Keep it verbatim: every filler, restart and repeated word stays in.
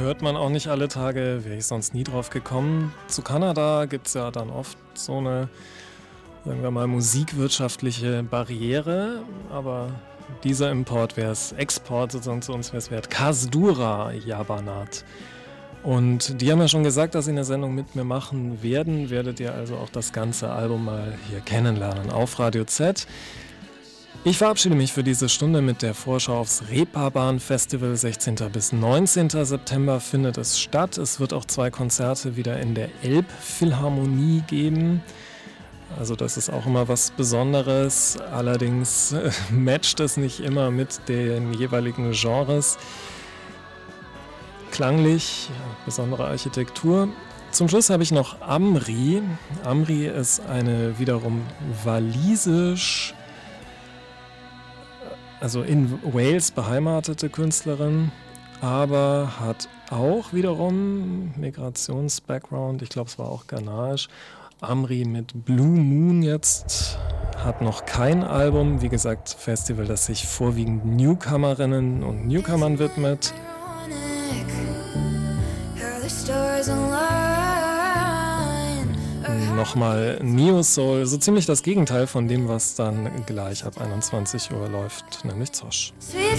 hört man auch nicht alle Tage, wäre ich sonst nie drauf gekommen. Zu Kanada gibt es ja dann oft so eine, sagen wir mal, musikwirtschaftliche Barriere, aber dieser Import wäre es, Export sozusagen zu uns wäre es wert. Kasdura Yabanat. Und die haben ja schon gesagt, dass sie eine Sendung mit mir machen werden. Werdet ihr also auch das ganze Album mal hier kennenlernen auf Radio Z. Ich verabschiede mich für diese Stunde mit der Vorschau aufs Reeperbahn-Festival. sechzehnten bis neunzehnten September findet es statt. Es wird auch zwei Konzerte wieder in der Elbphilharmonie geben. Also das ist auch immer was Besonderes. Allerdings äh, matcht es nicht immer mit den jeweiligen Genres. Klanglich, besondere Architektur. Zum Schluss habe ich noch Amri. Amri ist eine wiederum walisisch, also in Wales beheimatete Künstlerin, aber hat auch wiederum Migrations-Background. Ich glaube, es war auch ghanaisch. Amri mit Blue Moon jetzt hat noch kein Album. Wie gesagt, Festival, das sich vorwiegend Newcomerinnen und Newcomern widmet. Nochmal Neo Soul, so ziemlich das Gegenteil von dem, was dann gleich ab einundzwanzig Uhr läuft, nämlich Zosch.